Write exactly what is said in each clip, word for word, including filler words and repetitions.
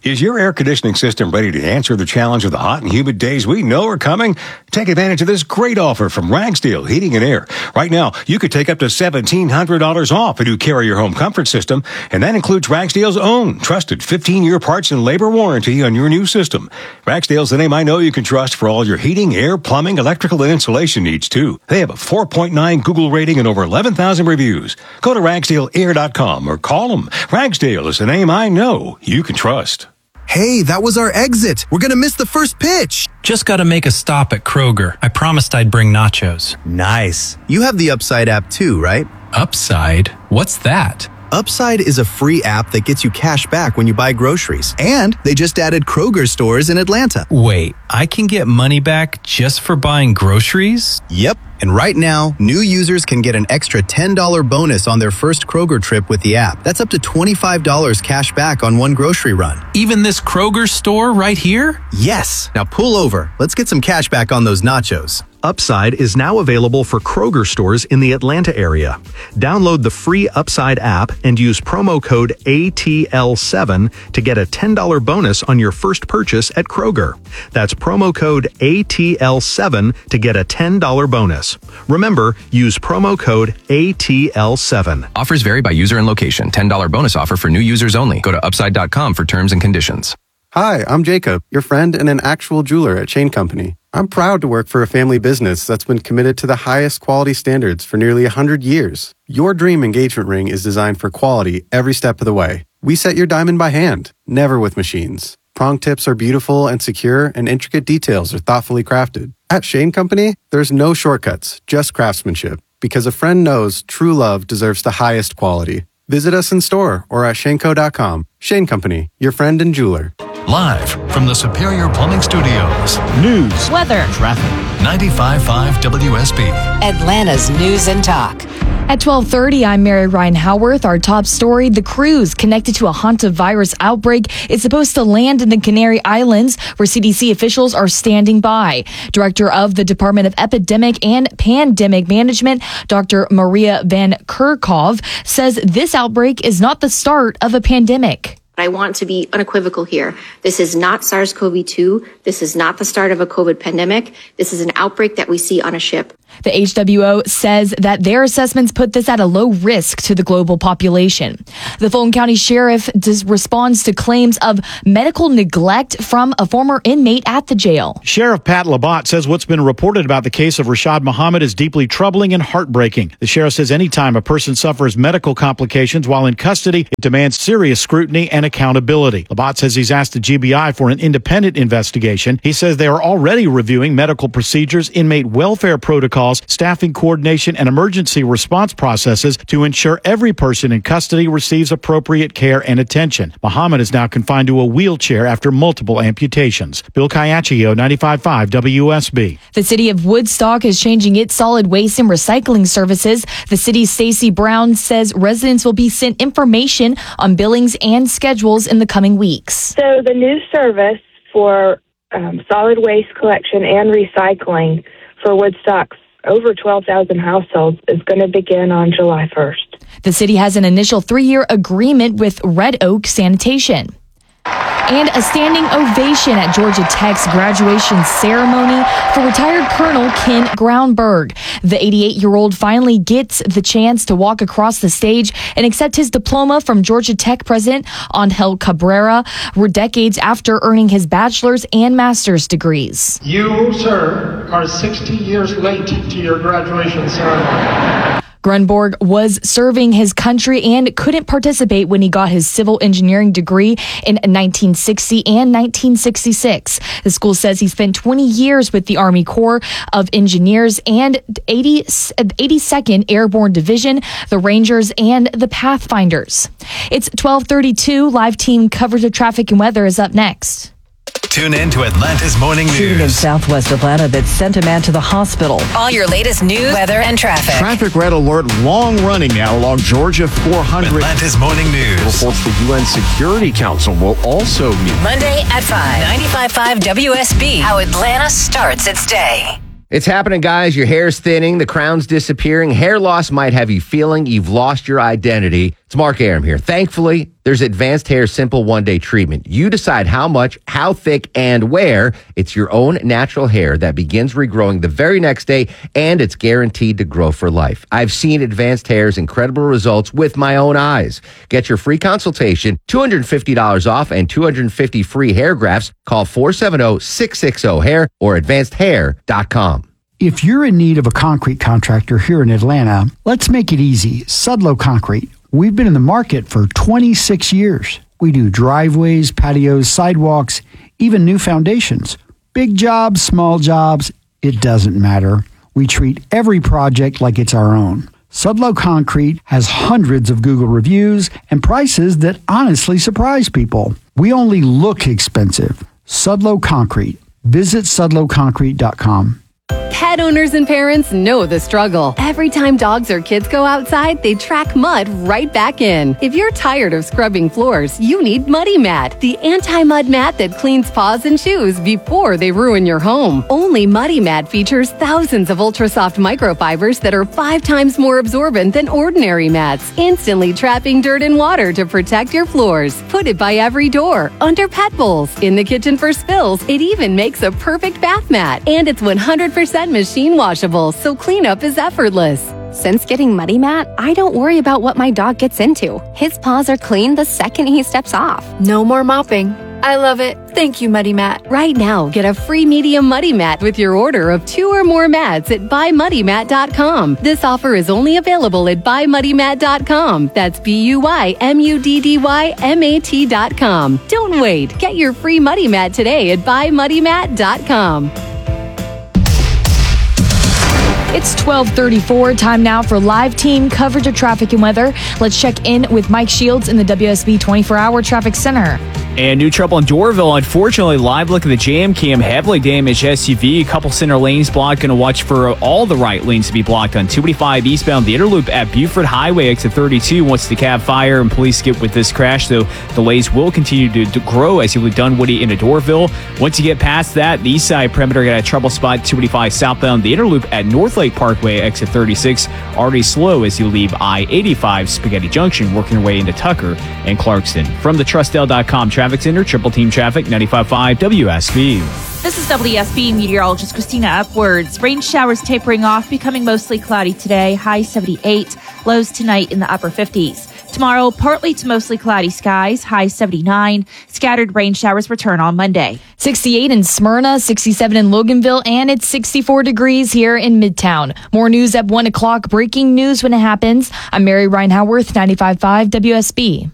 Is your air conditioning system ready to answer the challenge of the hot and humid days we know are coming? Take advantage of this great offer from Ragsdale Heating and Air. Right now, you could take up to seventeen hundred dollars off if you carry your home comfort system, and that includes Ragsdale's own trusted fifteen-year parts and labor warranty on your new system. Ragsdale's the name I know you can trust for all your heating, air, plumbing, electrical, and insulation needs, too. They have a four point nine Google rating and over eleven thousand reviews. Go to ragsdale air dot com or call them. Ragsdale is the name I know you can trust. Hey, that was our exit. We're going to miss the first pitch. Just got to make a stop at Kroger. I promised I'd bring nachos. Nice. You have the Upside app too, right? Upside? What's that? Upside is a free app that gets you cash back when you buy groceries. And they just added Kroger stores in Atlanta. Wait, I can get money back just for buying groceries? Yep. And right now, new users can get an extra ten dollars bonus on their first Kroger trip with the app. That's up to twenty-five dollars cash back on one grocery run. Even this Kroger store right here? Yes. Now pull over. Let's get some cash back on those nachos. Upside is now available for Kroger stores in the Atlanta area. Download the free Upside app and use promo code A T L seven to get a ten dollars bonus on your first purchase at Kroger. That's promo code A T L seven to get a ten dollars bonus. Remember, use promo code A T L seven. Offers vary by user and location. ten dollars bonus offer for new users only. Go to upside dot com for terms and conditions. Hi, I'm Jacob, your friend and an actual jeweler at Shane Company. I'm proud to work for a family business that's been committed to the highest quality standards for nearly one hundred years. Your dream engagement ring is designed for quality every step of the way. We set your diamond by hand, never with machines. Prong tips are beautiful and secure, and intricate details are thoughtfully crafted. At Shane Company, there's no shortcuts, just craftsmanship. Because a friend knows true love deserves the highest quality. Visit us in store or at shane co dot com. Shane Company, your friend and jeweler. Live from the Superior Plumbing Studios. News, weather, traffic. ninety-five point five W S B. Atlanta's News and Talk. At twelve thirty, I'm Mary Ryan Howarth. Our top story, the cruise connected to a hantavirus outbreak is supposed to land in the Canary Islands, where C D C officials are standing by. Director of the Department of Epidemic and Pandemic Management, Doctor Maria Van Kerkhove, says this outbreak is not the start of a pandemic. I want to be unequivocal here. This is not SARS-C o V two. This is not the start of a COVID pandemic. This is an outbreak that we see on a ship. The H W O says that their assessments put this at a low risk to the global population. The Fulton County Sheriff dis- responds to claims of medical neglect from a former inmate at the jail. Sheriff Pat Labatt says what's been reported about the case of Rashad Muhammad is deeply troubling and heartbreaking. The sheriff says anytime a person suffers medical complications while in custody, it demands serious scrutiny and accountability. Labatt says he's asked the G B I for an independent investigation. He says they are already reviewing medical procedures, inmate welfare protocols, staffing coordination, and emergency response processes to ensure every person in custody receives appropriate care and attention. Muhammad is now confined to a wheelchair after multiple amputations. Bill Caiaccio, ninety-five point five W S B. The city of Woodstock is changing its solid waste and recycling services. The city's Stacey Brown says residents will be sent information on billings and schedules in the coming weeks. So the new service for um, solid waste collection and recycling for Woodstock's over twelve thousand households is going to begin on July first. The city has an initial three-year agreement with Red Oak Sanitation. And a standing ovation at Georgia Tech's graduation ceremony for retired Colonel Ken Groundberg. The eighty-eight-year-old finally gets the chance to walk across the stage and accept his diploma from Georgia Tech President Angel Cabrera, decades after earning his bachelor's and master's degrees. You, sir, are sixty years late to your graduation ceremony. Grunborg was serving his country and couldn't participate when he got his civil engineering degree in nineteen sixty and nineteen sixty-six. The school says he spent twenty years with the Army Corps of Engineers and eighty-second Airborne Division, the Rangers, and the Pathfinders. It's twelve thirty-two. Live team coverage of traffic and weather is up next. Tune in to Atlanta's Morning News. Shooting in southwest Atlanta that sent a man to the hospital. All your latest news, weather, and traffic. Traffic red alert long running now along Georgia four hundred. Atlanta's Morning News. Reports the U N Security Council will also meet. Monday at five. ninety-five point five W S B. How Atlanta starts its day. It's happening, guys. Your hair's thinning. The crown's disappearing. Hair loss might have you feeling you've lost your identity. It's Mark Arum here. Thankfully, There's Advanced Hair Simple One-Day Treatment. You decide how much, how thick, and where. It's your own natural hair that begins regrowing the very next day, and it's guaranteed to grow for life. I've seen Advanced Hair's incredible results with my own eyes. Get your free consultation, two hundred fifty dollars off, and two hundred fifty free hair grafts. Call four seven zero, six six zero, hair or advanced hair dot com. If you're in need of a concrete contractor here in Atlanta, let's make it easy. Sudlow Concrete. We've been in the market for twenty-six years. We do driveways, patios, sidewalks, even new foundations. Big jobs, small jobs, it doesn't matter. We treat every project like it's our own. Sudlow Concrete has hundreds of Google reviews and prices that honestly surprise people. We only look expensive. Sudlow Concrete. Visit sudlow concrete dot com. Pet owners and parents know the struggle. Every time dogs or kids go outside, they track mud right back in. If you're tired of scrubbing floors, you need Muddy Mat, the anti-mud mat that cleans paws and shoes before they ruin your home. Only Muddy Mat features thousands of ultra-soft microfibers that are five times more absorbent than ordinary mats, instantly trapping dirt and water to protect your floors. Put it by every door, under pet bowls, in the kitchen for spills. It even makes a perfect bath mat, and it's one hundred percent machine washable, so cleanup is effortless. Since getting Muddy Mat, I don't worry about what my dog gets into. His paws are clean the second he steps off. No more mopping. I love it. Thank you, Muddy Mat. Right now, get a free medium Muddy Mat with your order of two or more mats at buy muddy mat dot com. This offer is only available at buy muddy mat dot com. That's B U Y M U D D Y M A T dot com. Don't wait. Get your free Muddy Mat today at buy muddy mat dot com. It's twelve thirty-four, time now for live team coverage of traffic and weather. Let's check in with Mike Shields in the W S B twenty-four hour Traffic Center. And new trouble in Doraville. Unfortunately, live look at the jam cam, heavily damaged S U V. A couple center lanes blocked. Going to watch for all the right lanes to be blocked on two eighty-five eastbound, the Interloop at Buford Highway, exit thirty-two. Once the cab fire and police get with this crash, though, delays will continue to, to grow as you leave Dunwoody into Doraville. Once you get past that, the east side perimeter got a trouble spot, two eighty-five southbound, the Interloop at North Lake Parkway, exit thirty-six. Already slow as you leave I eighty-five Spaghetti Junction, working your way into Tucker and Clarkston. From the Trustdale dot com Traffic Center, Triple Team Traffic, ninety-five point five W S B. This is W S B meteorologist Christina Upwards. Rain showers tapering off, becoming mostly cloudy today. High seventy-eight, lows tonight in the upper fifties. Tomorrow, partly to mostly cloudy skies, high seventy-nine. Scattered rain showers return on Monday. sixty-eight in Smyrna, sixty-seven in Loganville, and it's sixty-four degrees here in Midtown. More news at one o'clock. Breaking news when it happens. I'm Mary Reinhoworth, ninety-five point five W S B.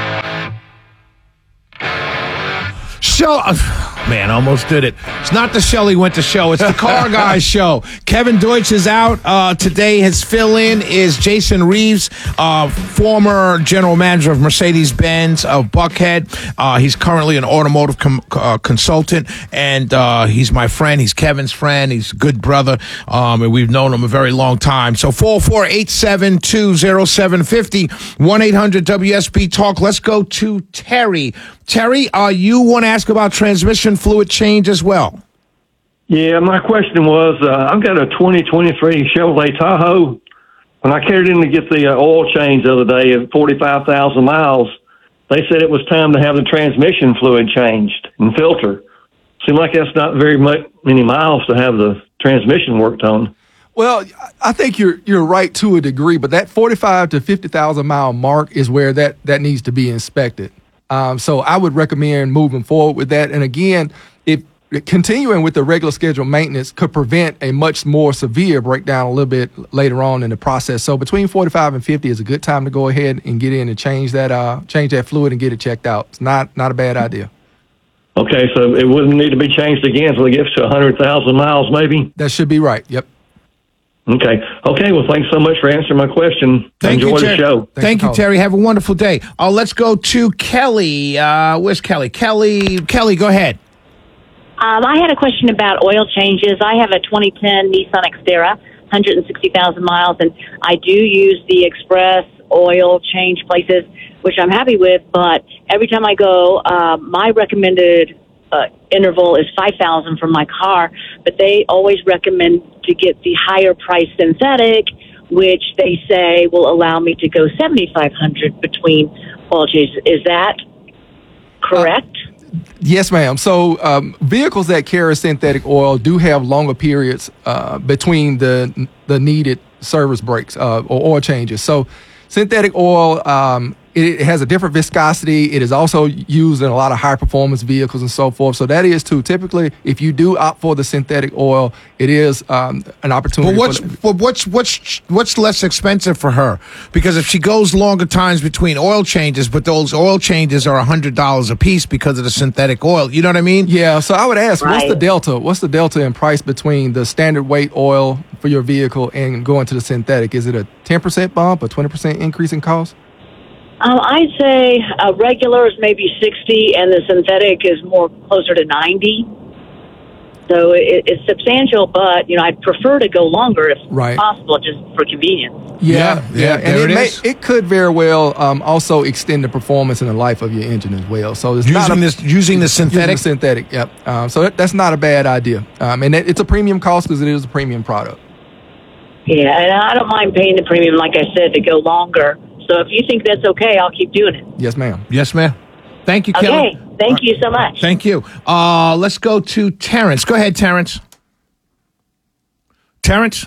Show, man, almost did it. It's not the Shelley Winter show. It's the Car Guys show. Kevin Deutsch is out uh, today. His fill-in is Jason Reeves, uh, former general manager of Mercedes-Benz of Buckhead. Uh, he's currently an automotive com- uh, consultant, and uh, he's my friend. He's Kevin's friend. He's a good brother, um, and we've known him a very long time. So four oh four, eight seven two, oh seven five oh, one eight hundred W S B Talk. Let's go to Terry. Terry, uh, you want to ask about transmission fluid change as well? Yeah, my question was, uh, I've got a twenty twenty-three Chevrolet Tahoe. When I carried in to get the uh, oil change the other day at forty-five thousand miles, they said it was time to have the transmission fluid changed and filter. Seemed like that's not very much, many miles to have the transmission worked on. Well, I think you're you're right to a degree, but that forty-five to fifty thousand mile mark is where that, that needs to be inspected. Um, so I would recommend moving forward with that. And again, if continuing with the regular scheduled maintenance could prevent a much more severe breakdown a little bit later on in the process. So between forty-five and fifty is a good time to go ahead and get in and change that uh, change that fluid and get it checked out. It's not not a bad idea. Okay, so it wouldn't need to be changed again until it gets to one hundred thousand miles, maybe? That should be right. Yep. Okay. Okay. Well, thanks so much for answering my question. Thank Enjoy you, the Terry. show. Thank you, Terry. Have a wonderful day. Uh, let's go to Kelly. Uh, where's Kelly? Kelly, Kelly, go ahead. Um, I had a question about oil changes. I have a twenty ten Nissan Xterra, one hundred sixty thousand miles, and I do use the express oil change places, which I'm happy with, but every time I go, uh, my recommended uh, interval is five thousand for my car, but they always recommend to get the higher price synthetic which they say will allow me to go seventy-five hundred between oil changes. Is that correct? Uh, yes, ma'am. So um, vehicles that carry synthetic oil do have longer periods uh, between the the needed service breaks uh, or oil changes. So synthetic oil, um, it, it has a different viscosity. It is also used in a lot of high performance vehicles and so forth. So that is too. Typically, if you do opt for the synthetic oil, it is um, an opportunity. But what's for the, but what's what's what's less expensive for her? Because if she goes longer times between oil changes, but those oil changes are a hundred dollars a piece because of the synthetic oil. You know what I mean? Yeah. So I would ask, Right. what's the delta? What's the delta in price between the standard weight oil for your vehicle and going to the synthetic? Is it a ten percent bump, a twenty percent increase in cost? Um, I'd say uh, regular is maybe sixty, and the synthetic is more closer to ninety. So it, it's substantial, but you know I'd prefer to go longer if Right. possible, just for convenience. Yeah, Yeah, yeah, and there it, it may, is. it could very well um, also extend the performance and the life of your engine as well. So it's not Using a, this using the synthetic. using the synthetic. Yep. Um, so that, that's not a bad idea, um, and it, it's a premium cost because it is a premium product. Yeah, and I don't mind paying the premium, like I said, to go longer. So if you think that's okay, I'll keep doing it. Yes, ma'am. Yes, ma'am. Thank you, Kelly. Okay, thank you so much. Thank you. Uh, let's go to Terrence. Go ahead, Terrence. Terrence?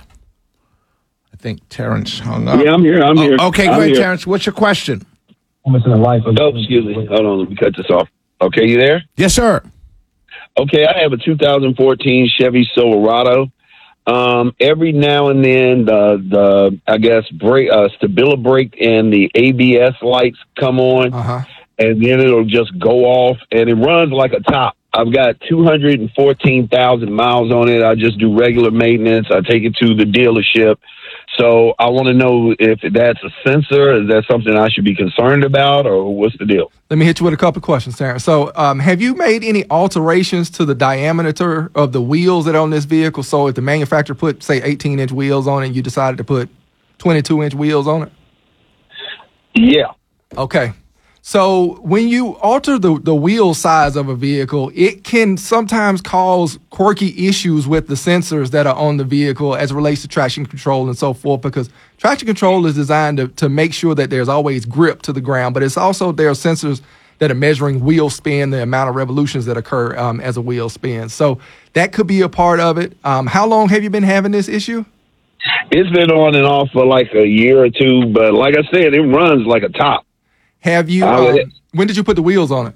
I think Terrence hung up. Yeah, I'm here. I'm Oh, here. Okay, go I'm ahead, here. Terrence. What's your question? Oh, excuse me. Hold on. Let me cut this off. Okay, you there? Yes, sir. Okay, I have a two thousand fourteen Chevy Silverado. Um, every now and then, the the I guess brake, uh, stability brake and the A B S lights come on, Uh-huh. and then it'll just go off, and it runs like a top. I've got two hundred fourteen thousand miles on it. I just do regular maintenance. I take it to the dealership. So I want to know if that's a sensor. Is that something I should be concerned about, or what's the deal? Let me hit you with a couple of questions, Terrence. So, um, have you made any alterations to the diameter of the wheels that are on this vehicle? So, if the manufacturer put, say, eighteen inch wheels on it, and you decided to put twenty-two inch wheels on it? Yeah. Okay. So when you alter the, the wheel size of a vehicle, it can sometimes cause quirky issues with the sensors that are on the vehicle as it relates to traction control and so forth, because traction control is designed to, to make sure that there's always grip to the ground, but it's also there are sensors that are measuring wheel spin, the amount of revolutions that occur um, as a wheel spins. So that could be a part of it. Um, how long have you been having this issue? It's been on and off for like a year or two, but like I said, it runs like a top. Have you, I would- um, when did you put the wheels on it?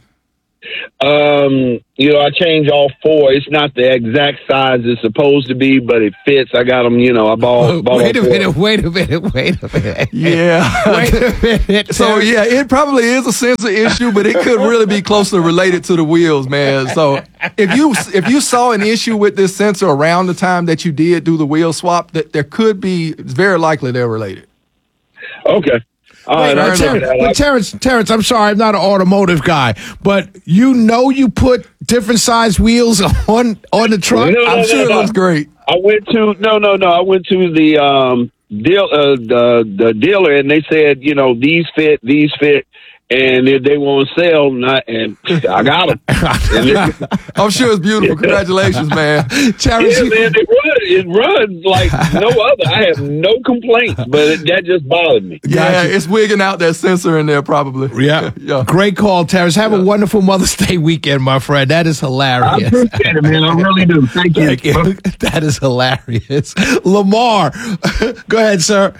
Um, you know, I change all four. It's not the exact size it's supposed to be, but it fits. I got them, you know, I bought, bought Wait a all four. minute, wait a minute, wait a minute. Yeah. Wait a minute. So yeah, it probably is a sensor issue, but it could really be closely related to the wheels, man. So if you if you saw an issue with this sensor around the time that you did do the wheel swap, that there could be, it's very likely they're related. Okay. All Wait, right, but I'll check Terrence, it out. but Terrence, Terrence, I'm sorry, I'm not an automotive guy, but you know you put different size wheels on on the truck. No, no, I'm no, sure no. it looks great. I went to no, no, no. I went to the um deal uh, the the dealer, and they said, you know, these fit, these fit, and if they won't sell, not, and I got them. I'm sure it's beautiful. Congratulations, man. Terrence, Yeah, you- man, it runs, it runs like no other. I have no complaints, but it, that just bothered me. Yeah, Gotcha. it's wigging out that sensor in there probably. Yeah. Yeah. Great call, Terrence. Have a wonderful Mother's Day weekend, my friend. That is I hilarious. appreciate it, man. I really do. Thank you. Thank you. That is hilarious. Lamar, go ahead, sir.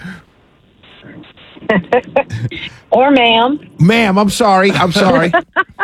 Or ma'am. Ma'am, I'm sorry. I'm sorry.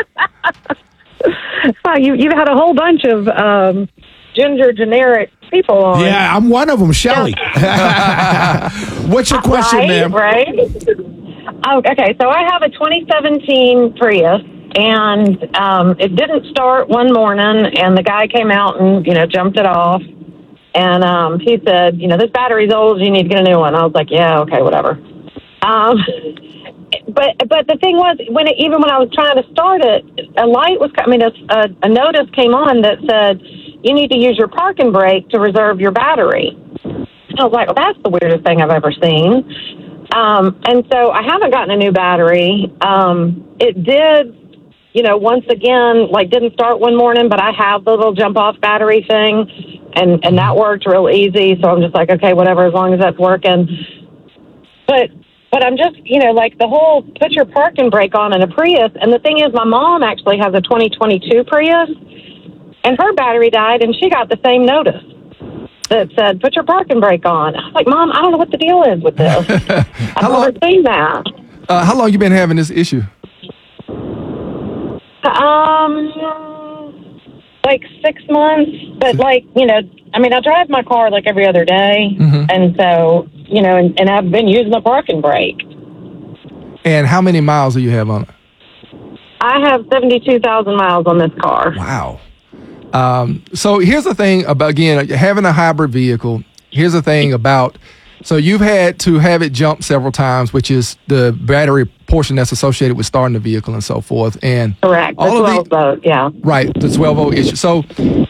Oh, you, you've had a whole bunch of um, ginger generic people on. Yeah, I'm one of them, Shelly. What's your question, right, ma'am? Right. Oh, okay, so I have a twenty seventeen Prius, and um, it didn't start one morning, and the guy came out and, you know, jumped it off. And um, he said, you know, this battery's old, you need to get a new one. I was like, yeah, okay, whatever. Um, but but the thing was, when it, even when I was trying to start it, a light was, I mean, a, a, a notice came on that said, you need to use your parking brake to reserve your battery. I was like, well, that's the weirdest thing I've ever seen. Um, and so I haven't gotten a new battery. Um, it did, you know, once again, like didn't start one morning, but I have the little jump off battery thing, and, and that worked real easy. So I'm just like, okay, whatever, as long as that's working. but but I'm just, you know, like the whole put your parking brake on in a Prius. And the thing is, my mom actually has a twenty twenty-two Prius, and her battery died, and she got the same notice that said, put your parking brake on. I was like, Mom, I don't know what the deal is with this. I've never seen that. Uh, how long you been having this issue? Um, like six months. But, like, you know, I mean, I drive my car like every other day. Mm-hmm. And so, you know, and, and I've been using the parking brake. And how many miles do you have on it? I have seventy-two thousand miles on this car. Wow. Um, so here's the thing about, again, having a hybrid vehicle. Here's the thing about, so you've had to have it jump several times, which is the battery portion that's associated with starting the vehicle and so forth. And correct. All the twelve volt, yeah. Right, the twelve volt issue. So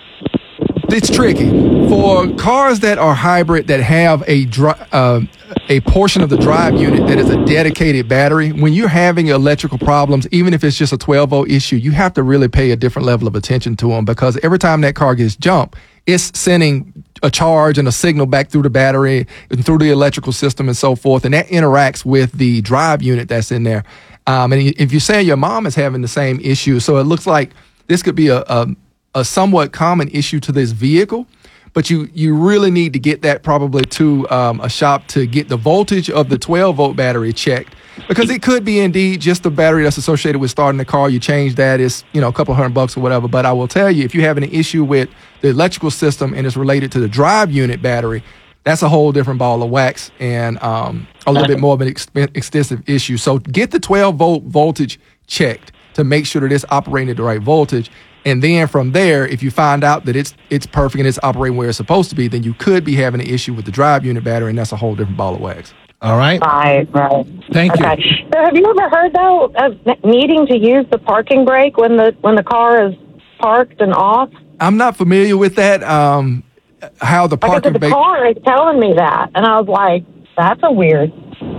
it's tricky for cars that are hybrid that have a dri- uh, a portion of the drive unit that is a dedicated battery. When you're having electrical problems, even if it's just a twelve volt issue, you have to really pay a different level of attention to them, because every time that car gets jumped, it's sending a charge and a signal back through the battery and through the electrical system and so forth, and that interacts with the drive unit that's in there. Um, and if you say your mom is having the same issue, so it looks like this could be a, a a somewhat common issue to this vehicle, but you, you really need to get that probably to um, a shop to get the voltage of the twelve volt battery checked, because it could be indeed just the battery that's associated with starting the car. You change that, it's, you know, a couple hundred bucks or whatever. But I will tell you, if you're having an issue with the electrical system and it's related to the drive unit battery, that's a whole different ball of wax and um, a little bit more of an ex- extensive issue. So get the twelve volt voltage checked to make sure that it's operating at the right voltage. And then from there, if you find out that it's it's perfect and it's operating where it's supposed to be, then you could be having an issue with the drive unit battery, and that's a whole different ball of wax. All right. Right, right. Thank okay. you. So have you ever heard, though, of needing to use the parking brake when the when the car is parked and off? I'm not familiar with that, um, how the parking brake... brake... the car is telling me that, and I was like, that's a weird...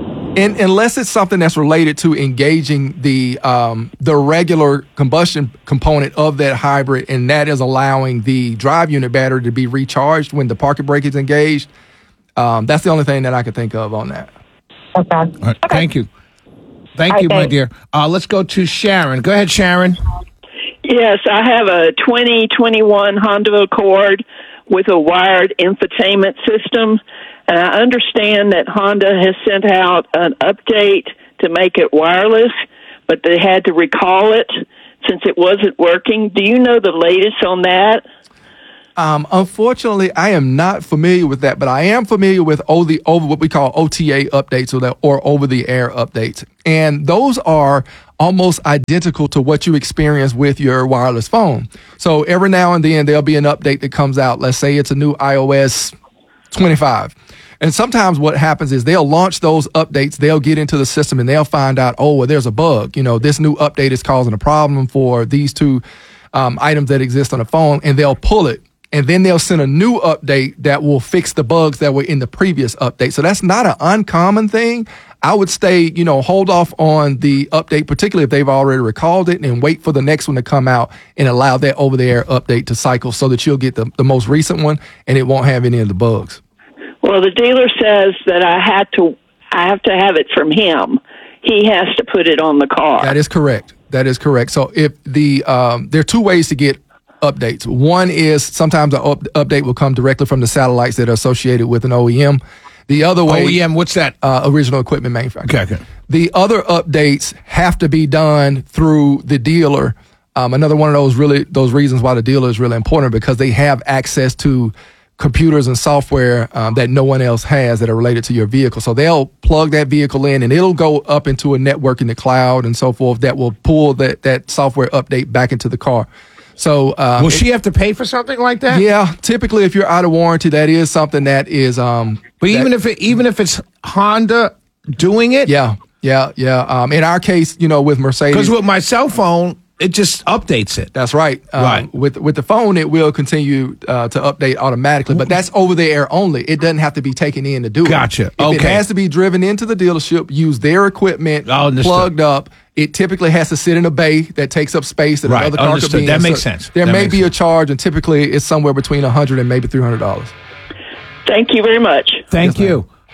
And unless it's something that's related to engaging the um, the regular combustion component of that hybrid, and that is allowing the drive unit battery to be recharged when the parking brake is engaged, um, that's the only thing that I could think of on that. Okay. All right, okay. Thank you. Thank All you, right, my thanks. dear. Uh, let's go to Sharon. Go ahead, Sharon. Yes, I have a twenty twenty-one Honda Accord with a wired infotainment system. And I understand that Honda has sent out an update to make it wireless, but they had to recall it since it wasn't working. Do you know the latest on that? Um, unfortunately, I am not familiar with that, but I am familiar with O the over what we call O T A updates or, the, or over-the-air updates. And those are almost identical to what you experience with your wireless phone. So every now and then there'll be an update that comes out. Let's say it's a new i O S twenty-five. And sometimes what happens is they'll launch those updates, they'll get into the system, and they'll find out, oh, well, there's a bug. You know, this new update is causing a problem for these two um, items that exist on the phone, and they'll pull it. And then they'll send a new update that will fix the bugs that were in the previous update. So that's not an uncommon thing. I would stay, you know, hold off on the update, particularly if they've already recalled it, and wait for the next one to come out and allow that over-the-air update to cycle so that you'll get the, the most recent one and it won't have any of the bugs. Well, the dealer says that I had to, I have to have it from him. He has to put it on the car. That is correct. That is correct. So if the um, there are two ways to get updates. One is sometimes an up- update will come directly from the satellites that are associated with an O E M. The other way, O E M, what's that? Uh, original equipment manufacturer. Okay, okay. The other updates have to be done through the dealer. Um, another one of those really those reasons why the dealer is really important, because they have access to computers and software um, that no one else has that are related to your vehicle. So they'll plug that vehicle in and it'll go up into a network in the cloud and so forth that will pull that, that software update back into the car. So um, will she have to pay for something like that? Yeah, typically if you're out of warranty, that is something that is. Um, but that, even if it, even if it's Honda doing it, yeah, yeah, yeah. Um, in our case, you know, with Mercedes, because with my cell phone, it just updates it. That's right. Um, right. With with the phone, it will continue uh, to update automatically, but that's over the air only. It doesn't have to be taken in to do it. Gotcha. If okay. It has to be driven into the dealership, use their equipment, oh, plugged up. It typically has to sit in a bay that takes up space that right. another car Understood. could be that in. Makes so sense. There that may makes be sense. a charge, and typically it's somewhere between one hundred dollars and maybe three hundred dollars. Thank you very much. Thank yes, you.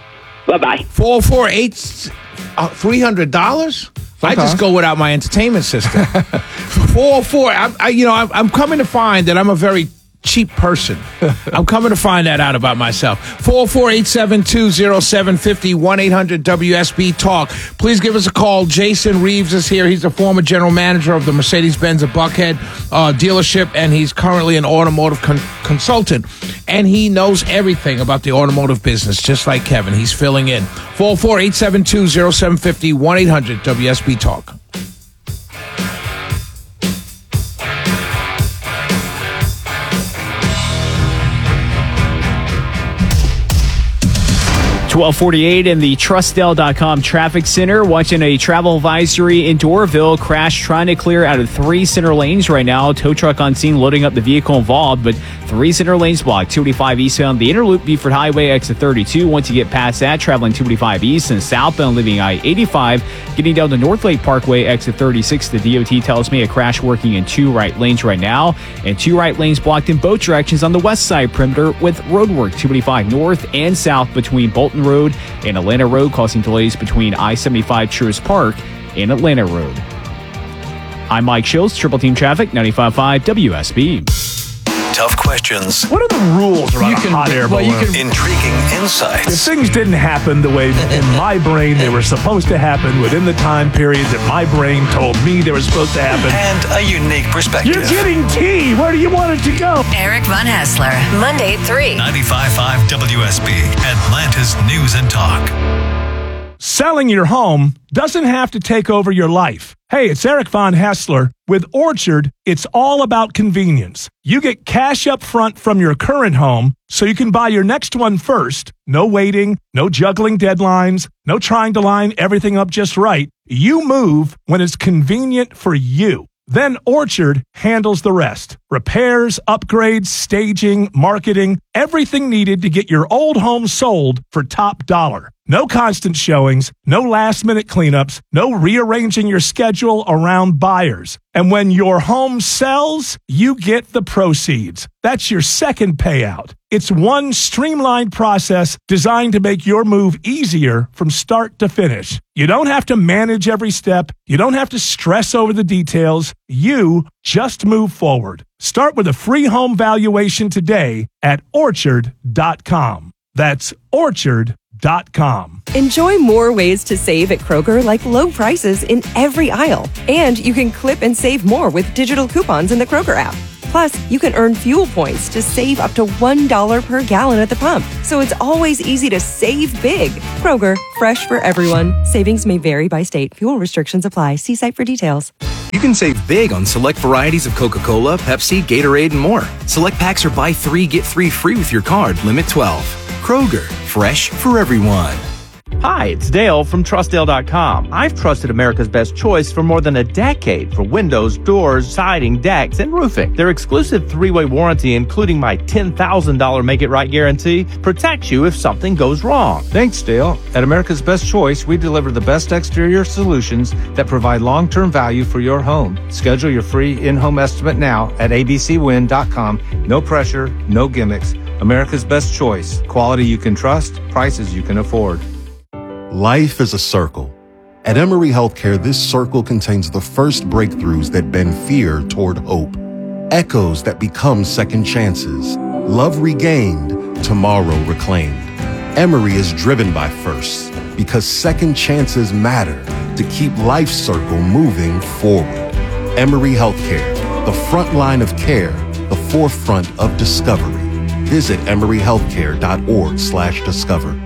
Bye-bye. four oh four eight, uh, three hundred dollars? I just go without my entertainment system. four oh four, I, I, you know, I'm, I'm coming to find that I'm a very cheap person. I'm coming to find that out about myself. four oh four, eight seven two, oh seven five oh, one eight hundred W S B Talk. Please give us a call. Jason Reeves is here. He's the former general manager of the Mercedes-Benz of Buckhead uh, dealership, and he's currently an automotive con- consultant. And he knows everything about the automotive business, just like Kevin. He's filling in. four oh four, eight seven two, oh seven five oh, one eight hundred W S B Talk. twelve forty-eight in the Trustdale dot com traffic center. Watching a travel advisory in Doraville. Crash trying to clear out of three center lanes right now. Tow truck on scene loading up the vehicle involved, but three center lanes blocked. two eighty-five eastbound, the inner loop, Buford Highway, exit thirty-two. Once you get past that, traveling two eighty-five east and southbound, leaving I eighty-five. Getting down to North Lake Parkway, exit thirty-six. The D O T tells me a crash working in two right lanes right now, and two right lanes blocked in both directions on the west side perimeter with roadwork. two eighty-five north and south between Bolton Road and Atlanta Road, causing delays between I seventy-five Truist Park and Atlanta Road. I'm Mike Shields, Triple Team Traffic, ninety-five point five W S B. Tough questions. What are the rules around You a can- hot air well, balloon? you can- Intriguing insights. If things didn't happen the way in my brain they were supposed to happen within the time period that my brain told me they were supposed to happen. And a unique perspective. You're getting tea. Where do you want it to go? Eric Von Hassler, Monday at three. ninety-five point five W S B, Atlanta's News and Talk. Selling your home doesn't have to take over your life. Hey, it's Eric Von Hassler. With Orchard, it's all about convenience. You get cash up front from your current home, so you can buy your next one first. No waiting, no juggling deadlines, no trying to line everything up just right. You move when it's convenient for you. Then Orchard handles the rest. Repairs, upgrades, staging, marketing, everything needed to get your old home sold for top dollar. No constant showings, no last-minute cleanups, no rearranging your schedule around buyers. And when your home sells, you get the proceeds. That's your second payout. It's one streamlined process designed to make your move easier from start to finish. You don't have to manage every step. You don't have to stress over the details. You just move forward. Start with a free home valuation today at orchard dot com. That's orchard dot com. Enjoy more ways to save at Kroger, like low prices in every aisle. And you can clip and save more with digital coupons in the Kroger app. Plus, you can earn fuel points to save up to one dollar per gallon at the pump. So it's always easy to save big. Kroger, fresh for everyone. Savings may vary by state. Fuel restrictions apply. See site for details. You can save big on select varieties of Coca-Cola, Pepsi, Gatorade, and more. Select packs are buy three, get three free with your card. Limit twelve. Kroger, fresh for everyone. Hi, it's Dale from Trustdale dot com. I've trusted America's Best Choice for more than a decade for windows, doors, siding, decks, and roofing. Their exclusive three-way warranty, including my ten thousand dollars Make It Right guarantee, protects you if something goes wrong. Thanks, Dale. At America's Best Choice, we deliver the best exterior solutions that provide long-term value for your home. Schedule your free in-home estimate now at a b c win dot com. No pressure, no gimmicks. America's Best Choice. Quality you can trust, prices you can afford. Life is a circle. At Emory Healthcare, this circle contains the first breakthroughs that bend fear toward hope, echoes that become second chances, love regained, tomorrow reclaimed. Emory is driven by firsts because second chances matter to keep life's circle moving forward. Emory Healthcare, the front line of care, the forefront of discovery. Visit emory healthcare dot org slash discover.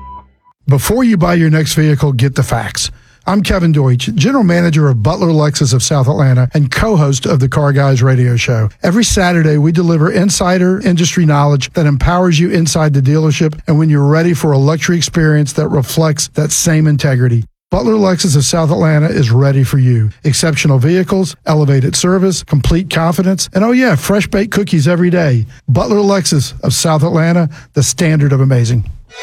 Before you buy your next vehicle, get the facts. I'm Kevin Deutsch, General Manager of Butler Lexus of South Atlanta and co-host of the Car Guys radio show. Every Saturday, we deliver insider industry knowledge that empowers you inside the dealership and when you're ready for a luxury experience that reflects that same integrity. Butler Lexus of South Atlanta is ready for you. Exceptional vehicles, elevated service, complete confidence, and oh yeah, fresh baked cookies every day. Butler Lexus of South Atlanta, the standard of amazing.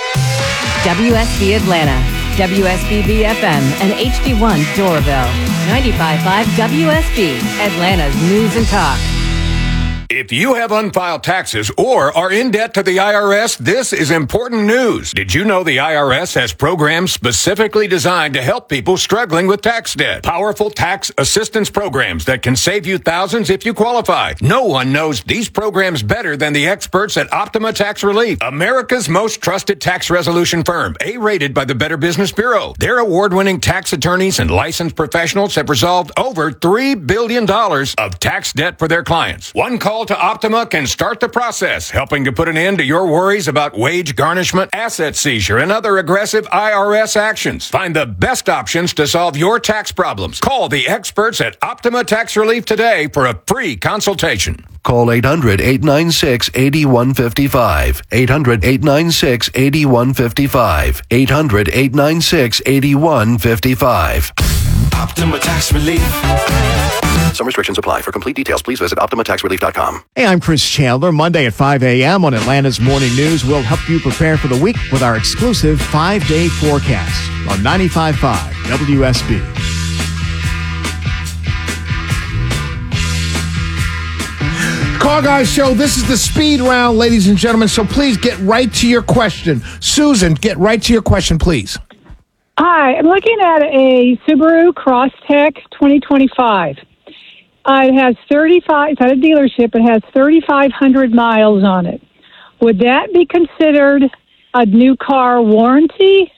W S B Atlanta, W S B B F M, and H D one Doraville. ninety-five point five W S B, Atlanta's News and Talk. If you have unfiled taxes or are in debt to the I R S, this is important news. Did you know the I R S has programs specifically designed to help people struggling with tax debt? Powerful tax assistance programs that can save you thousands if you qualify. No one knows these programs better than the experts at Optima Tax Relief, America's most trusted tax resolution firm, A-rated by the Better Business Bureau. Their award-winning tax attorneys and licensed professionals have resolved over three billion dollars of tax debt for their clients. One call to Optima can start the process, helping to put an end to your worries about wage garnishment, asset seizure, and other aggressive I R S actions. Find the best options to solve your tax problems. Call the experts at Optima Tax Relief today for a free consultation. Call eight hundred, eight nine six, eight one five five. eight hundred, eight nine six, eight one five five. eight hundred, eight nine six, eight one five five. Optima Tax Relief. Some restrictions apply. For complete details, please visit Optima Tax Relief dot com. Hey, I'm Chris Chandler. Monday at five a.m. on Atlanta's Morning News, we'll help you prepare for the week with our exclusive five-day forecast on ninety-five point five W S B. Car Guys Show, this is the speed round, ladies and gentlemen, so please get right to your question. Susan, get right to your question, please. Hi, I'm looking at a Subaru Crosstrek twenty twenty-five. Uh, it has thirty-five, it's at a dealership, it has thirty-five hundred miles on it. Would that be considered a new car warranty?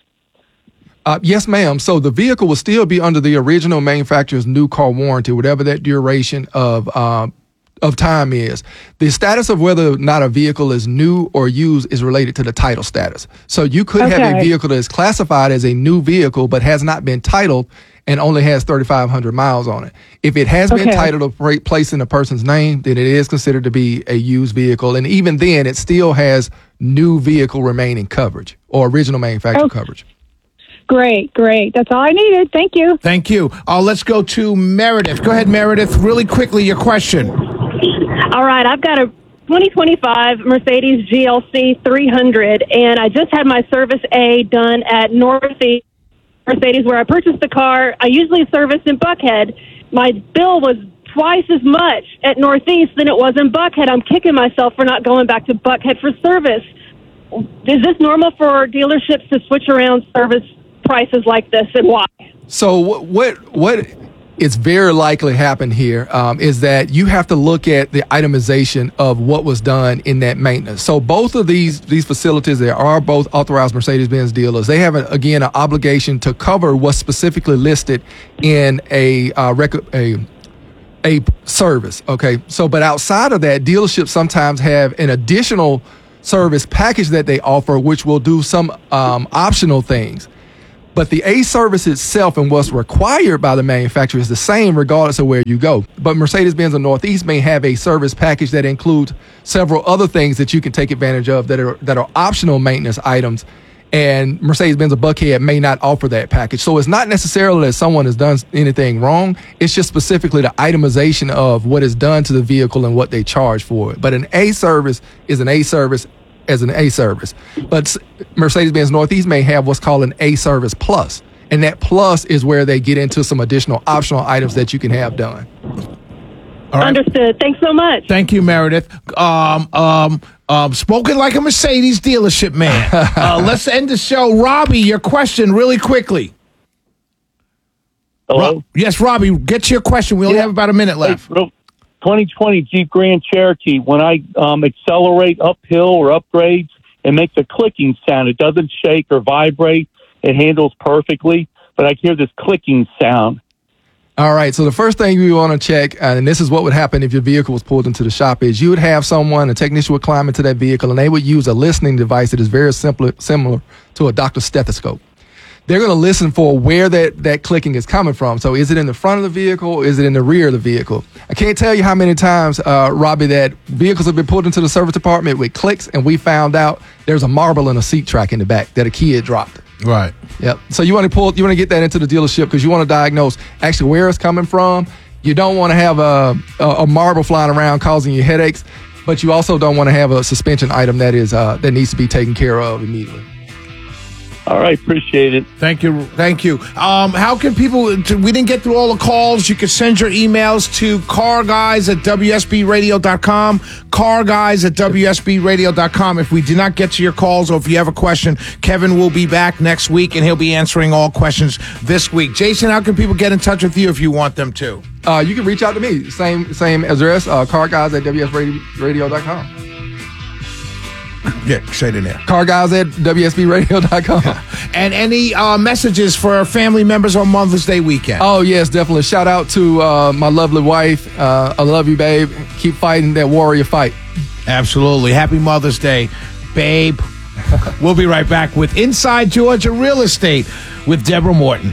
Uh, yes, ma'am. So the vehicle will still be under the original manufacturer's new car warranty, whatever that duration of uh, of time is. The status of whether or not a vehicle is new or used is related to the title status. So you could Okay. have a vehicle that is classified as a new vehicle but has not been titled and only has thirty-five hundred miles on it. If it has been Okay. titled or pra- placed in a person's name, then it is considered to be a used vehicle. And even then, it still has new vehicle remaining coverage or original manufacturer Okay. coverage. Great, great. That's all I needed. Thank you. Thank you. Uh, let's go to Meredith. Go ahead, Meredith. Really quickly, your question. All right, I've got a twenty twenty-five Mercedes G L C three hundred, and I just had my Service A done at Northeast Mercedes, where I purchased the car. I usually service in Buckhead. My bill was twice as much at Northeast than it was in Buckhead. I'm kicking myself for not going back to Buckhead for service. Is this normal for dealerships to switch around service prices like this, and why? So what what, what is very likely happened here um, is that you have to look at the itemization of what was done in that maintenance. So both of these these facilities, they are both authorized Mercedes-Benz dealers. They have, a, again, an obligation to cover what's specifically listed in a uh, rec- a a service. Okay, so but outside of that, dealerships sometimes have an additional service package that they offer, which will do some um, optional things. But the A service itself and what's required by the manufacturer is the same regardless of where you go. But Mercedes-Benz of Northeast may have a service package that includes several other things that you can take advantage of that are that are optional maintenance items. And Mercedes-Benz of Buckhead may not offer that package. So it's not necessarily that someone has done anything wrong. It's just specifically the itemization of what is done to the vehicle and what they charge for it. But an A service is an A service as an A service. But Mercedes-Benz Northeast may have what's called an A service plus. And that plus is where they get into some additional optional items that you can have done. All right. Understood. Thanks so much. Thank you, Meredith. Um, um, um, spoken like a Mercedes dealership man. uh, let's end the show. Robbie, your question really quickly. Hello? Ro- yes, Robbie, get to your question. We only Yeah. have about a minute left. Hey, twenty twenty Jeep Grand Cherokee, when I um, accelerate uphill or upgrades, it makes a clicking sound. It doesn't shake or vibrate. It handles perfectly, but I hear this clicking sound. All right, so the first thing we want to check, and this is what would happen if your vehicle was pulled into the shop, is you would have someone, a technician would climb into that vehicle, and they would use a listening device that is very simple, similar to a doctor's stethoscope. They're going to listen for where that, that clicking is coming from. So is it in the front of the vehicle? Or is it in the rear of the vehicle? I can't tell you how many times, uh, Robbie, that vehicles have been pulled into the service department with clicks, and we found out there's a marble and a seat track in the back that a kid dropped. Right. Yep. So you want to pull, you want to get that into the dealership because you want to diagnose actually where it's coming from. You don't want to have a, a, a marble flying around causing you headaches, but you also don't want to have a suspension item that is uh, that needs to be taken care of immediately. All right, appreciate it. Thank you. Thank you. Um, how can people, we didn't get through all the calls. You can send your emails to carguys at W S B radio dot com, carguys at W S B radio dot com. If we did not get to your calls or if you have a question, Kevin will be back next week and he'll be answering all questions this week. Jason, how can people get in touch with you if you want them to? Uh, you can reach out to me. Same same address, uh, carguys at W S B radio dot com. Yeah, say it in there. Carguys at W S B radio dot com. And any uh, messages for family members on Mother's Day weekend? Oh, yes, definitely. Shout out to uh, my lovely wife. Uh, I love you, babe. Keep fighting that warrior fight. Absolutely. Happy Mother's Day, babe. We'll be right back with Inside Georgia Real Estate with Deborah Morton.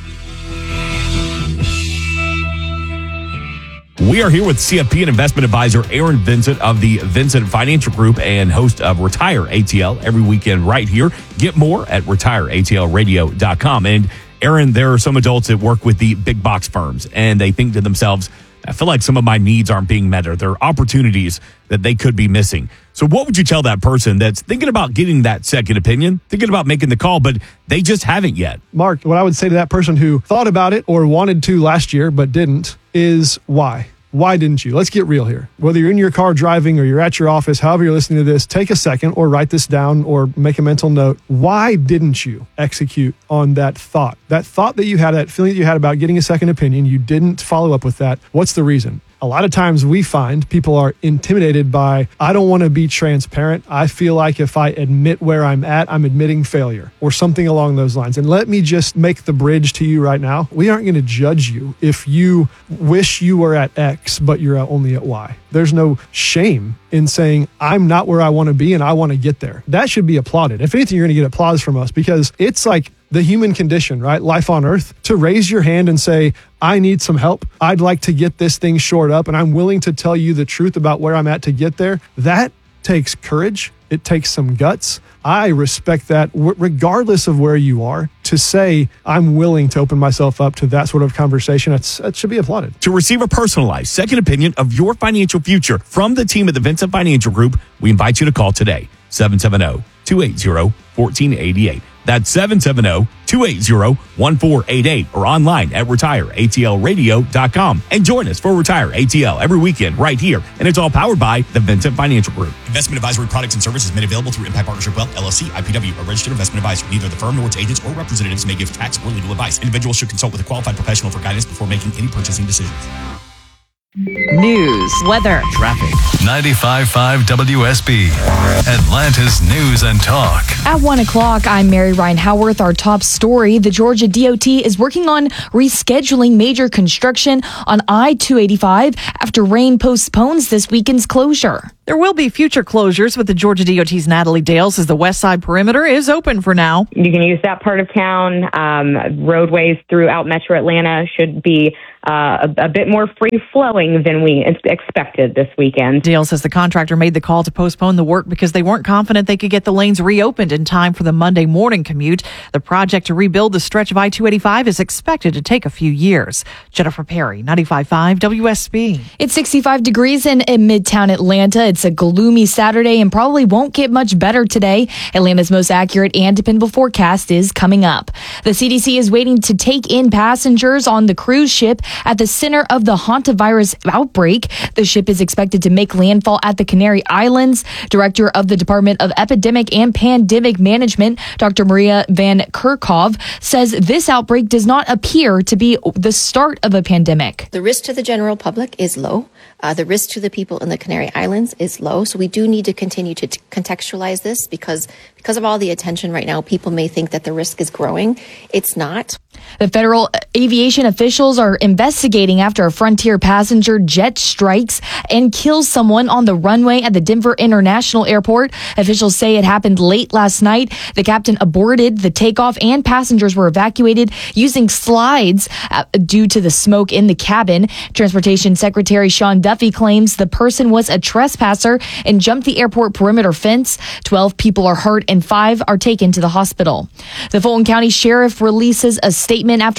We are here with C F P and investment advisor Aaron Vincent of the Vincent Financial Group and host of Retire A T L every weekend right here. Get more at retire A T L radio dot com. And Aaron, there are some adults that work with the big box firms and they think to themselves, I feel like some of my needs aren't being met or there are opportunities that they could be missing. So what would you tell that person that's thinking about getting that second opinion, thinking about making the call, but they just haven't yet? Mark, what I would say to that person who thought about it or wanted to last year but didn't is why? Why didn't you? Let's get real here. Whether you're in your car driving or you're at your office, however you're listening to this, take a second or write this down or make a mental note. Why didn't you execute on that thought? That thought that you had, that feeling that you had about getting a second opinion, you didn't follow up with that. What's the reason? A lot of times we find people are intimidated by, I don't want to be transparent. I feel like if I admit where I'm at, I'm admitting failure or something along those lines. And let me just make the bridge to you right now. We aren't going to judge you if you wish you were at X, but you're only at Y. There's no shame in saying, I'm not where I want to be and I want to get there. That should be applauded. If anything, you're going to get applause from us because it's like the human condition, right? Life on earth, to raise your hand and say, I need some help. I'd like to get this thing shored up and I'm willing to tell you the truth about where I'm at to get there. That takes courage. It takes some guts. I respect that regardless of where you are. To say, I'm willing to open myself up to that sort of conversation, that's, that should be applauded. To receive a personalized second opinion of your financial future from the team at the Vincent Financial Group, we invite you to call today, seven seven zero, two eight zero, one four eight eight. That's seven seven zero, two eight zero, one four eight eight or online at retire A T L radio dot com. And join us for Retire A T L every weekend right here. And it's all powered by the Vincent Financial Group. Investment advisory products and services made available through Impact Partnership Wealth, L L C, I P W, a registered investment advisor. Neither the firm nor its agents or representatives may give tax or legal advice. Individuals should consult with a qualified professional for guidance before making any purchasing decisions. News, weather, traffic. ninety-five point five W S B, Atlanta's News and Talk. At one o'clock, I'm Mary Ryan Howarth. Our top story, the Georgia D O T is working on rescheduling major construction on I two eighty-five after rain postpones this weekend's closure. There will be future closures with the Georgia D O T's Natalie Dales as the west side perimeter is open for now. You can use that part of town. Um, roadways throughout Metro Atlanta should be uh, a, a bit more free-flowing than we expected this weekend. Dale says the contractor made the call to postpone the work because they weren't confident they could get the lanes reopened in time for the Monday morning commute. The project to rebuild the stretch of I two eighty-five is expected to take a few years. Jennifer Perry, ninety-five point five W S B. It's sixty-five degrees in, in Midtown Atlanta. It's a gloomy Saturday and probably won't get much better today. Atlanta's most accurate and dependable forecast is coming up. The C D C is waiting to take in passengers on the cruise ship at the center of the hantavirus outbreak. The ship is expected to make landfall at the Canary Islands. Director of the Department of Epidemic and Pandemic Management, Doctor Maria Van Kerkhove, says this outbreak does not appear to be the start of a pandemic. The risk to the general public is low. Uh, the risk to the people in the Canary Islands is low. So we do need to continue to t- contextualize this because because of all the attention right now, people may think that the risk is growing. It's not. The federal aviation officials are investigating after a Frontier passenger jet strikes and kills someone on the runway at the Denver International Airport. Officials say it happened late last night. The captain aborted the takeoff and passengers were evacuated using slides uh, due to the smoke in the cabin. Transportation Secretary Sean Duffy claims the person was a trespasser and jumped the airport perimeter fence. Twelve people are hurt and five are taken to the hospital. The Fulton County Sheriff releases a statement after claims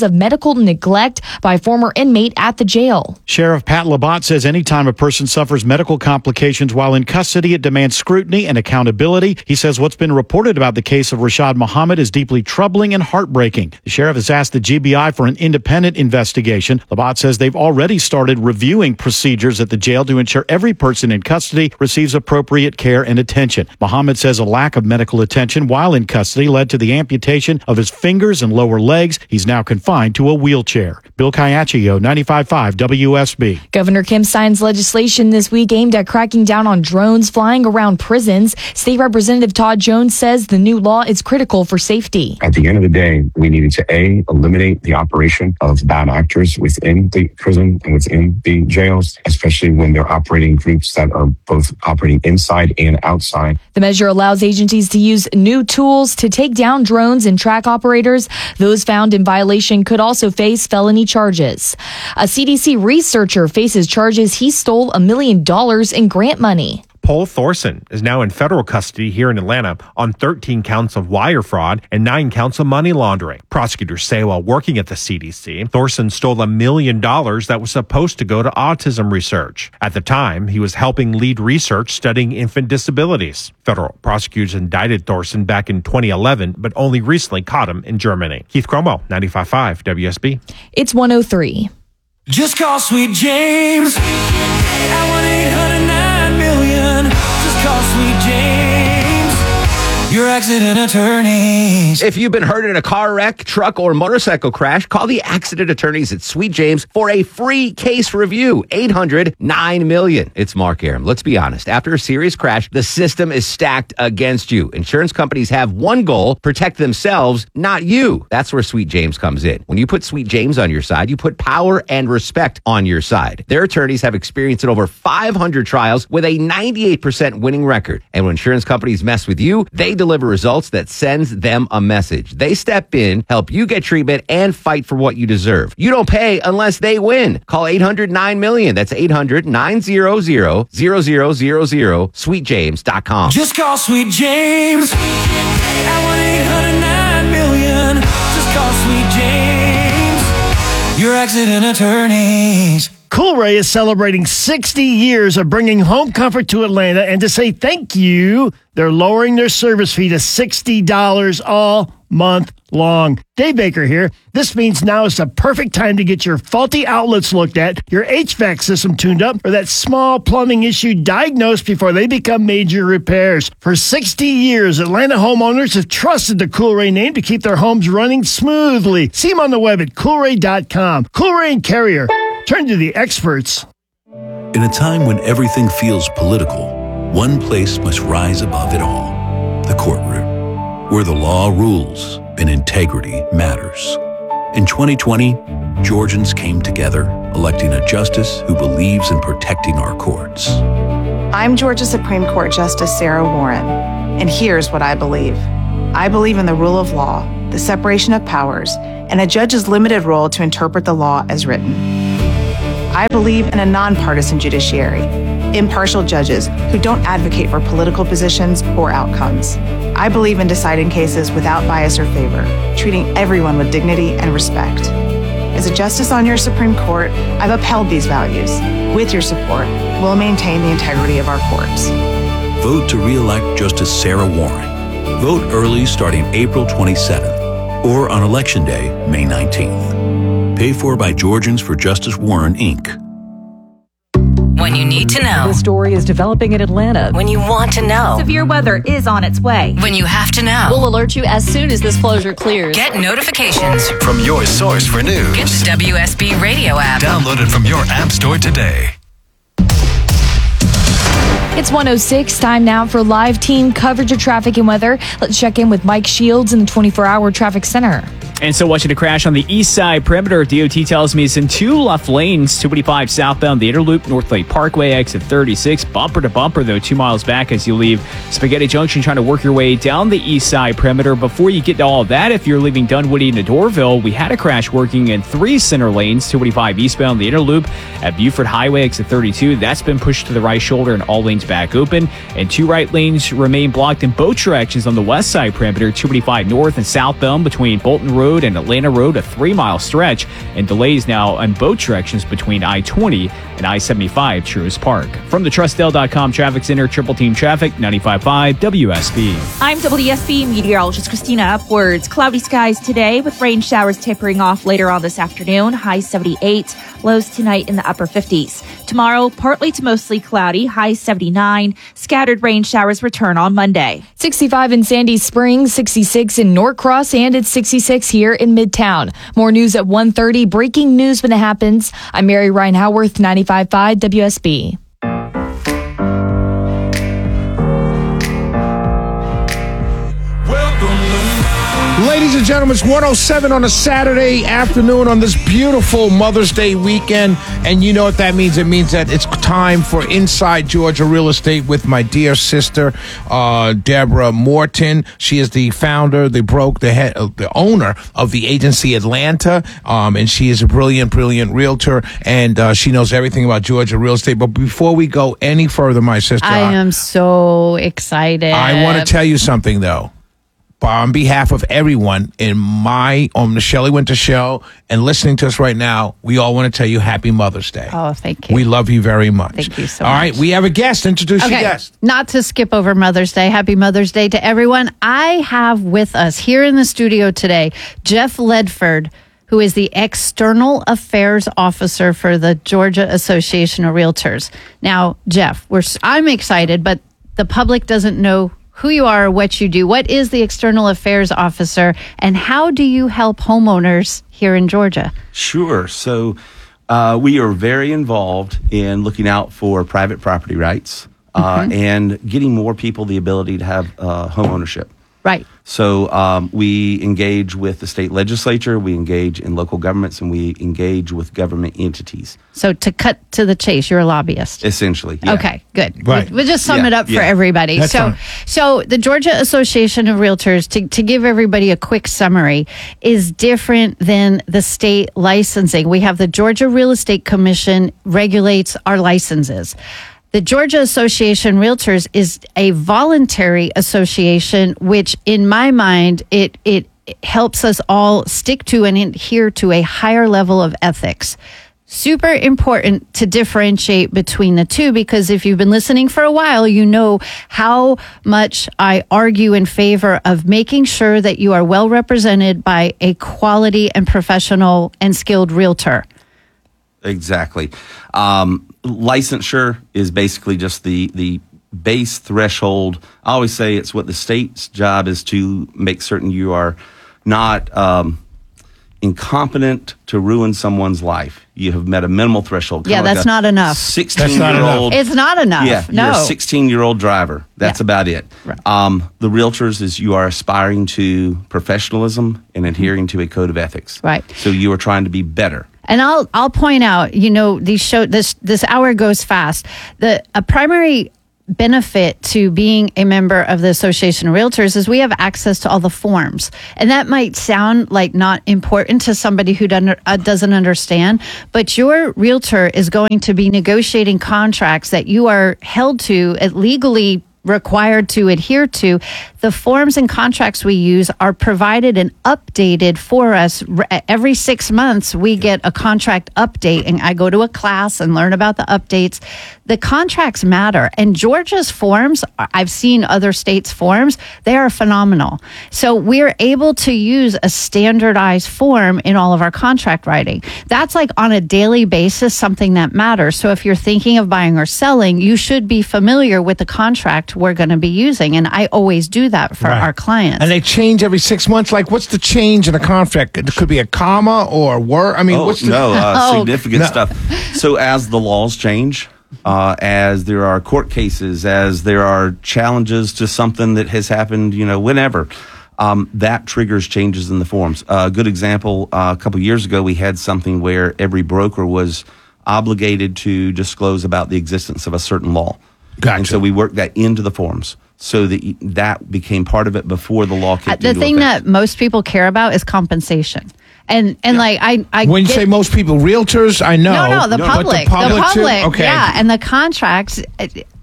allegations of medical neglect by a former inmate at the jail. Sheriff Pat Labatt says anytime a person suffers medical complications while in custody, it demands scrutiny and accountability. He says what's been reported about the case of Rashad Muhammad is deeply troubling and heartbreaking. The sheriff has asked the G B I for an independent investigation. Labatt says they've already started reviewing procedures at the jail to ensure every person in custody receives appropriate care and attention. Muhammad says a lack of medical attention while in custody led to the amputation of his fingers and lower legs. He's now confined to a wheelchair. Bill Caiaccio, ninety-five point five W S B. Governor Kim signs legislation this week aimed at cracking down on drones flying around prisons. State Representative Todd Jones says the new law is critical for safety. At the end of the day, we needed to A, eliminate the operation of bad actors within the prison and within the jails, especially when they're operating groups that are both operating inside and outside. The measure allows agencies to use new tools to take down drones and track operators. Those found in violation could also face felony charges. A C D C researcher faces charges he stole a million dollars in grant money. Paul Thorson is now in federal custody here in Atlanta on thirteen counts of wire fraud and nine counts of money laundering. Prosecutors say while working at the C D C, Thorson stole a million dollars that was supposed to go to autism research. At the time, he was helping lead research studying infant disabilities. Federal prosecutors indicted Thorson back in twenty eleven, but only recently caught him in Germany. Keith Cromwell, ninety-five point five W S B. It's one oh three. Just call Sweet James at one eight hundred nine million. Just call Sweet James, your accident attorneys. If you've been hurt in a car wreck, truck, or motorcycle crash, call the accident attorneys at Sweet James for a free case review. eight hundred nine million. It's Mark Aram. Let's be honest. After a serious crash, the system is stacked against you. Insurance companies have one goal: protect themselves, not you. That's where Sweet James comes in. When you put Sweet James on your side, you put power and respect on your side. Their attorneys have experience in over five hundred trials with a ninety-eight percent winning record. And when insurance companies mess with you, they deliver results that sends them a message. They step in, help you get treatment, and fight for what you deserve. You don't pay unless they win. Call eight hundred nine million. That's eight hundred nine hundred zero zero zero zero. sweet james dot com. Just call Sweet James at one eight hundred nine million. Just call Sweet James, your accident attorneys. Coolray is celebrating sixty years of bringing home comfort to Atlanta, and to say thank you, they're lowering their service fee to sixty dollars all month long. Dave Baker here. This means now is the perfect time to get your faulty outlets looked at, your H V A C system tuned up, or that small plumbing issue diagnosed before they become major repairs. For sixty years, Atlanta homeowners have trusted the Coolray name to keep their homes running smoothly. See them on the web at coolray dot com. Coolray and Carrier. Turn to the experts. In a time when everything feels political, one place must rise above it all: the courtroom, where the law rules and integrity matters. In twenty twenty, Georgians came together, electing a justice who believes in protecting our courts. I'm Georgia Supreme Court Justice Sarah Warren, and here's what I believe. I believe in the rule of law, the separation of powers, and a judge's limited role to interpret the law as written. I believe in a nonpartisan judiciary, impartial judges who don't advocate for political positions or outcomes. I believe in deciding cases without bias or favor, treating everyone with dignity and respect. As a justice on your Supreme Court, I've upheld these values. With your support, we'll maintain the integrity of our courts. Vote to re-elect Justice Sarah Warren. Vote early starting April twenty-seventh or on Election Day, May nineteenth. Paid for by Georgians for Justice Warren, Incorporated. When you need to know. The story is developing in Atlanta. When you want to know. Severe weather is on its way. When you have to know. We'll alert you as soon as this closure clears. Get notifications from your source for news. Get the W S B Radio app. Download it from your app store today. It's one oh six, time now for live team coverage of traffic and weather. Let's check in with Mike Shields in the twenty-four hour traffic center. And so watching a crash on the east side perimeter. D O T tells me it's in two left lanes. two eighty-five southbound, the Interloop, North Lake Parkway, exit thirty-six. Bumper to bumper, though, two miles back as you leave Spaghetti Junction, trying to work your way down the east side perimeter. Before you get to all of that, if you're leaving Dunwoody into Dorville, we had a crash working in three center lanes. two eighty-five eastbound, the Interloop at Buford Highway, exit thirty-two. That's been pushed to the right shoulder and all lanes back open. And two right lanes remain blocked in both directions on the west side perimeter. two eighty-five north and southbound between Bolton Road Road and Atlanta Road, a three-mile stretch, and delays now on both directions between I twenty and I seventy-five Truist Park. From the Trustdale dot com Traffic Center, Triple Team Traffic, ninety-five point five W S B. I'm W S B meteorologist Christina Upwards. Cloudy skies today with rain showers tapering off later on this afternoon. High seventy-eight, lows tonight in the upper fifties. Tomorrow, partly to mostly cloudy, high seventy-nine. Scattered rain showers return on Monday. sixty-five in Sandy Springs, sixty-six in Norcross, and it's sixty-six here in Midtown. More news at one thirty. Breaking news when it happens. I'm Mary Ryan Howarth, ninety-five point five W S B. Ladies and gentlemen, it's one oh seven on a Saturday afternoon on this beautiful Mother's Day weekend. And you know what that means. It means that it's time for Inside Georgia Real Estate with my dear sister, uh, Deborah Morton. She is the founder, the broke, the head, uh, the owner of the agency Atlanta. Um, and she is a brilliant, brilliant realtor. And uh, she knows everything about Georgia real estate. But before we go any further, my sister, I am so excited. I want to tell you something, though. On behalf of everyone in my, on the Shelley Winter Show and listening to us right now, we all want to tell you Happy Mother's Day. Oh, thank you. We love you very much. Thank you so all much. All right, we have a guest. Introduce okay. your guest. Not to skip over Mother's Day. Happy Mother's Day to everyone. I have with us here in the studio today, Jeff Ledford, who is the External Affairs Officer for the Georgia Association of Realtors. Now, Jeff, we're, I'm excited, but the public doesn't know who you are, what you do. What is the External Affairs Officer, and how do you help homeowners here in Georgia? Sure. So uh, we are very involved in looking out for private property rights uh, mm-hmm. and getting more people the ability to have uh, home ownership. Right. So um, we engage with the state legislature, we engage in local governments, and we engage with government entities. So to cut to the chase, you're a lobbyist. Essentially, yeah. Okay, good. Right. We'll, we'll just sum Yeah, it up yeah. for everybody. That's so, fine. so the Georgia Association of Realtors, to, to give everybody a quick summary, is different than the state licensing. We have the Georgia Real Estate Commission regulates our licenses. The Georgia Association Realtors is a voluntary association, which in my mind, it, it helps us all stick to and adhere to a higher level of ethics. Super important to differentiate between the two, because if you've been listening for a while, you know how much I argue in favor of making sure that you are well represented by a quality and professional and skilled realtor. Exactly. Um, licensure is basically just the, the base threshold. I always say it's what the state's job is to make certain you are not um, incompetent to ruin someone's life. You have met a minimal threshold. Yeah, Kind of that's like not enough. sixteen-year-old. It's not enough. Yeah, no. you're a sixteen-year-old driver. That's Yeah. about it. Right. Um, the realtors is you are aspiring to professionalism and adhering to a code of ethics. Right. So you are trying to be better. And I'll I'll point out, you know, these show this this hour goes fast. The a primary benefit to being a member of the Association of Realtors is we have access to all the forms. And that might sound like not important to somebody who doesn't, uh, doesn't understand, but your realtor is going to be negotiating contracts that you are held to, at legally required to adhere to. The forms and contracts we use are provided and updated for us. Every six months, we get a contract update, and I go to a class and learn about the updates. The contracts matter. And Georgia's forms, I've seen other states' forms, they are phenomenal. So we're able to use a standardized form in all of our contract writing. That's like on a daily basis, something that matters. So if you're thinking of buying or selling, you should be familiar with the contract we're going to be using. And I always do that for Right. our clients. And they change every six months. Like, what's the change in a contract? It could be a comma or a word. I mean, oh, what's the no, uh, Oh. significant No. stuff. So as the laws change, uh, as there are court cases, as there are challenges to something that has happened, you know, whenever, um, that triggers changes in the forms. Uh, a good example, uh, a couple years ago, we had something where every broker was obligated to disclose about the existence of a certain law. Gotcha. And so we worked that into the forms so that y- that became part of it before the law Uh, kicked the into thing effect. that most people care about is compensation. And and like I, I when you get- say most people, realtors, I know. No, no, the But public. the public, too? public, Okay. yeah. And the contracts,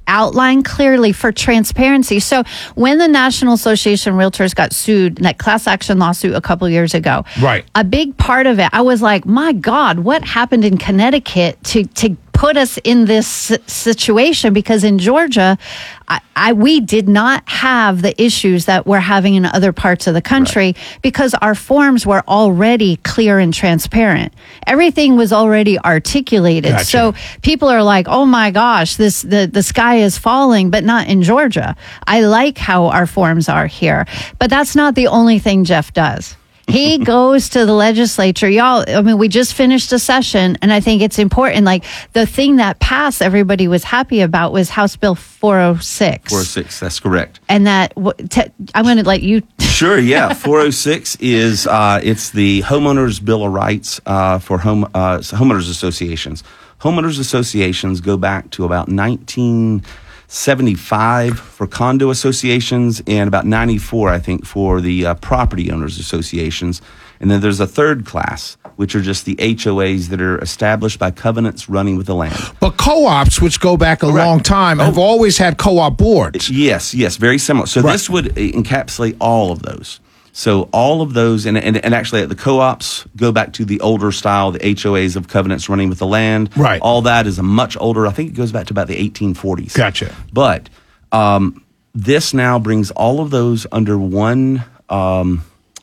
outlined clearly for transparency. So when the National Association of Realtors got sued, that class action lawsuit a couple years ago, right, a big part of it, I was like, my God, what happened in Connecticut to to put us in this situation? Because in Georgia, I, I we did not have the issues that we're having in other parts of the country, right, because our forms were already clear and transparent. Everything was already articulated. Gotcha. So people are like, oh my gosh, this the, the sky is falling, but not in Georgia. I like how our forms are here. But that's not the only thing Jeff does. He goes to the legislature. Y'all, I mean, we just finished a session, and I think it's important. Like, the thing that passed everybody was happy about was House Bill four oh six. four oh six, that's correct. And that, te- I'm going to let you. Sure, yeah. four oh six is, uh, it's the Homeowners Bill of Rights uh, for home uh, homeowners associations. Homeowners associations go back to about nineteen seventy-five for condo associations, and about ninety-four, I think, for the uh, property owners associations. And then there's a third class, which are just the H O As that are established by covenants running with the land. But co-ops, which go back a Correct. long time, have always had co-op boards. Yes, yes, very similar. So Right. this would encapsulate all of those. So all of those, and, and, and actually the co-ops go back to the older style, the H O As of covenants running with the land. Right. All that is a much older, I think it goes back to about the eighteen forties. Gotcha. But um, this now brings all of those under one um,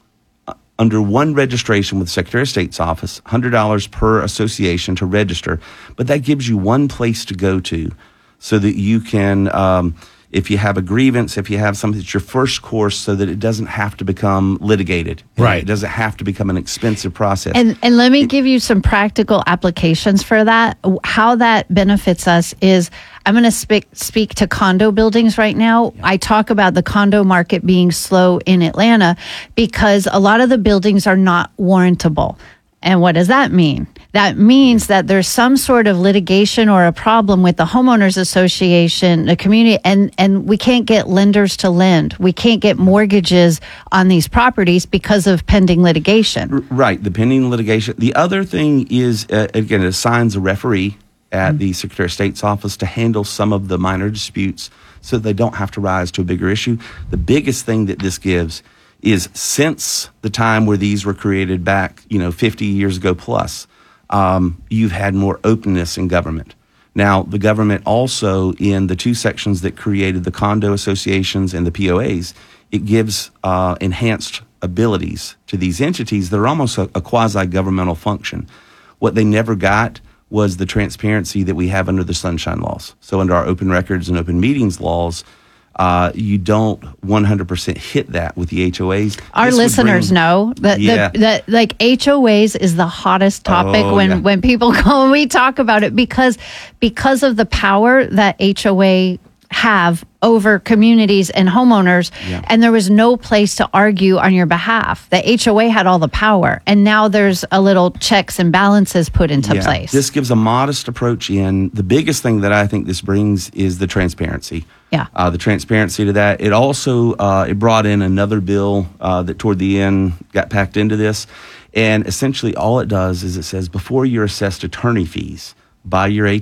under one registration with the Secretary of State's office, one hundred dollars per association to register. But that gives you one place to go to so that you can, um, if you have a grievance, if you have something, it's your first course so that it doesn't have to become litigated. Right. It doesn't have to become an expensive process. And and let me give you some practical applications for that. How that benefits us is, I'm going to speak speak to condo buildings right now. Yeah. I talk about the condo market being slow in Atlanta because a lot of the buildings are not warrantable. And what does that mean? That means that there's some sort of litigation or a problem with the homeowners association, the community, and, and we can't get lenders to lend. We can't get mortgages on these properties because of pending litigation. Right, the pending litigation. The other thing is, uh, again, it assigns a referee at mm-hmm. the Secretary of State's office to handle some of the minor disputes so that they don't have to rise to a bigger issue. The biggest thing that this gives is, since the time where these were created back, you know, fifty years ago plus, um, you've had more openness in government. Now, the government also, in the two sections that created the condo associations and the P O As, it gives uh, enhanced abilities to these entities that are almost a, a quasi-governmental function. What they never got was the transparency that we have under the Sunshine Laws. So under our open records and open meetings laws, Uh, you don't one hundred percent hit that with the H O As. Our This would listeners bring- know that Yeah. the, the, like H O As is the hottest topic Oh, when, yeah. when people go and we talk about it because because of the power that H O A have over communities and homeowners, Yeah. and there was no place to argue on your behalf. The H O A had all the power, and now there's a little checks and balances put into Yeah. place. This gives a modest approach in. The biggest thing that I think this brings is the transparency. Yeah. Uh, the transparency to that. It also uh, it brought in another bill uh, that toward the end got packed into this. And essentially all it does is it says before you're assessed attorney fees by your